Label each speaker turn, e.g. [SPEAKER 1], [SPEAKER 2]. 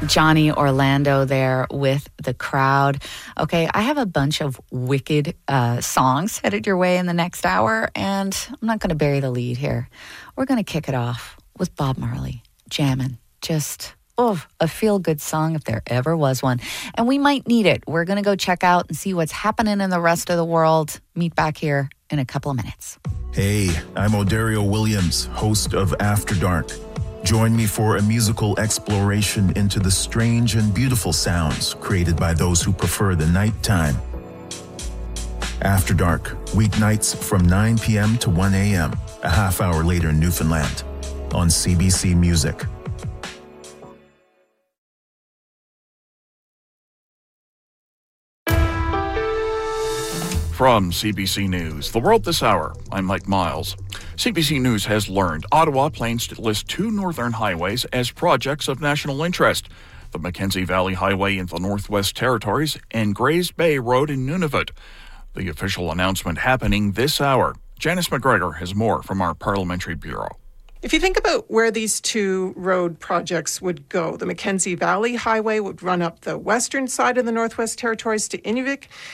[SPEAKER 1] Johnny Orlando there with The Crowd. Okay, I have a bunch of wicked songs headed your way in the next hour, and I'm not going to bury the lead here. We're going to kick it off with Bob Marley, Jammin'. Just, a feel-good song if there ever was one. And we might need it. We're going to go check out and see what's happening in the rest of the world. Meet back here in a couple of minutes.
[SPEAKER 2] Hey, I'm Odario Williams, host of After Dark. Join me for a musical exploration into the strange and beautiful sounds created by those who prefer the nighttime. After Dark, weeknights from 9 p.m. to 1 a.m., a half hour later in Newfoundland, on CBC Music.
[SPEAKER 3] From CBC News, The World This Hour, I'm Mike Miles. CBC News has learned Ottawa plans to list 2 northern highways as projects of national interest. The Mackenzie Valley Highway in the Northwest Territories and Grays Bay Road in Nunavut. The official announcement happening this hour. Janice McGregor has more from our Parliamentary Bureau.
[SPEAKER 4] If you think about where these 2 road projects would go, the Mackenzie Valley Highway would run up the western side of the Northwest Territories to Inuvik,